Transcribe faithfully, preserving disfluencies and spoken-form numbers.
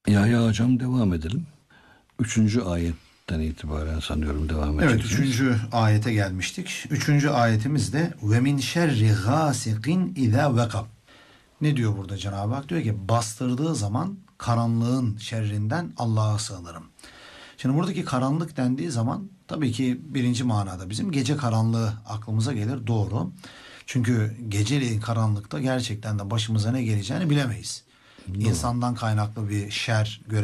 Yahya hocam devam edelim. Üçüncü ayetten itibaren sanıyorum devam edeceğiz. Evet, üçüncü ayete gelmiştik. Üçüncü ayetimiz de ve min şerri gâsikin izâ vekab. Ne diyor burada Cenab-ı Hak? Diyor ki bastırdığı zaman karanlığın şerrinden Allah'a sığınırım. Şimdi buradaki karanlık dendiği zaman tabii ki birinci manada bizim gece karanlığı aklımıza gelir. Doğru. Çünkü geceleyin karanlıkta gerçekten de başımıza ne geleceğini bilemeyiz. Doğru. İnsandan kaynaklı bir şer göre